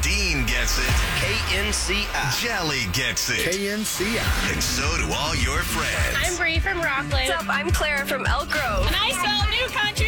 Dean gets it. KNCI. Jelly gets it. KNCI. And so do all your friends. I'm Bree from Rockland. What's up? I'm Clara from Elk Grove. And I spell new country.